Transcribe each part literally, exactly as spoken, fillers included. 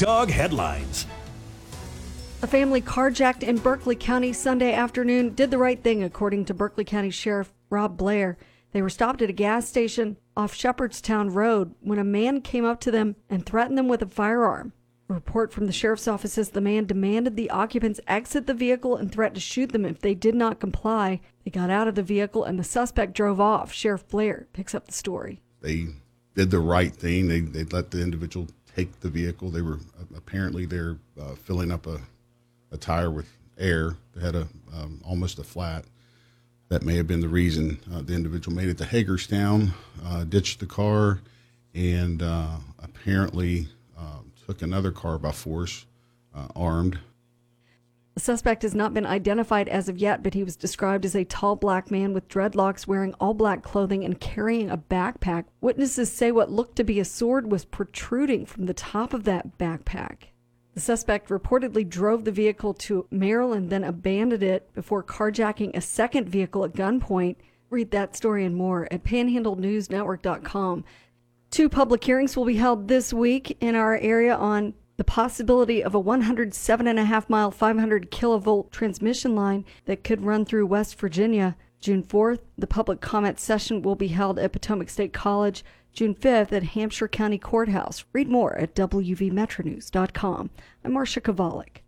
Dog headlines. A family carjacked in Berkeley County Sunday afternoon did the right thing, according to Berkeley County Sheriff Rob Blair. They were stopped at a gas station off Shepherdstown Road when a man came up to them and threatened them with a firearm. A report from the sheriff's office says the man demanded the occupants exit the vehicle and threatened to shoot them if they did not comply. They got out of the vehicle and the suspect drove off. Sheriff Blair picks up the story. They did the right thing. They they let the individual take the vehicle. They were uh, apparently they're uh, filling up a, a tire with air. They had a um, almost a flat. That may have been the reason uh, the individual made it to Hagerstown, uh, ditched the car, and uh, apparently uh, took another car by force, uh, armed. The suspect has not been identified as of yet, but he was described as a tall black man with dreadlocks, wearing all black clothing and carrying a backpack. Witnesses say what looked to be a sword was protruding from the top of that backpack. The suspect reportedly drove the vehicle to Maryland, then abandoned it before carjacking a second vehicle at gunpoint. Read that story and more at panhandle news network dot com. Two public hearings will be held this week in our area on the possibility of a one hundred seven and a half mile, five hundred kilovolt transmission line that could run through West Virginia. June fourth, the public comment session will be held at Potomac State College. June fifth at Hampshire County Courthouse. Read more at w v metro news dot com. I'm Marcia Kovalik.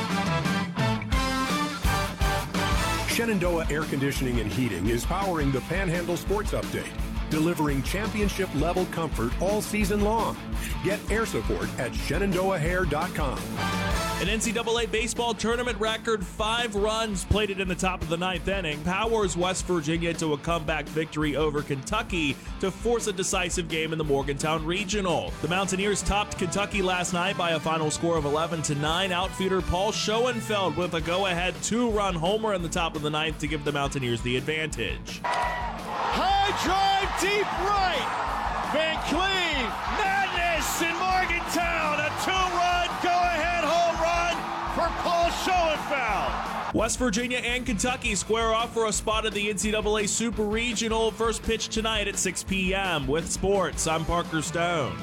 Shenandoah Air Conditioning and Heating is powering the Panhandle Sports Update, delivering championship-level comfort all season long. Get air support at shenandoah hair dot com. An N C double A baseball tournament record, five runs plated in the top of the ninth inning, powers West Virginia to a comeback victory over Kentucky to force a decisive game in the Morgantown Regional. The Mountaineers topped Kentucky last night by a final score of eleven to nine. Outfielder Paul Schoenfeld with a go-ahead two-run homer in the top of the ninth to give the Mountaineers the advantage. High drive deep right. Van Cleve, madness in Morgantown. A two-run go-ahead home run for Paul Schoenfeld. West Virginia and Kentucky square off for a spot at the N C double A Super Regional. First pitch tonight at six p.m. With sports, I'm Parker Stone.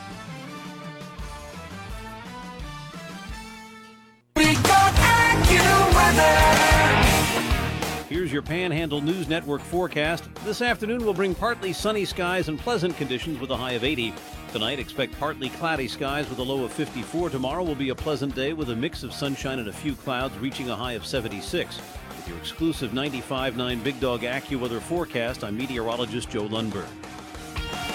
We got AccuWeather. Here's your Panhandle News Network forecast. This afternoon will bring partly sunny skies and pleasant conditions with a high of eighty. Tonight, expect partly cloudy skies with a low of fifty-four. Tomorrow will be a pleasant day with a mix of sunshine and a few clouds, reaching a high of seventy-six. With your exclusive ninety-five point nine Big Dog AccuWeather forecast, I'm meteorologist Joe Lundberg.